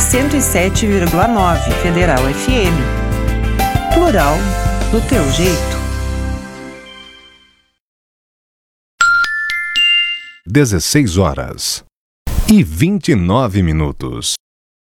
107,9 Federal FM. Plural do teu jeito. 16h29.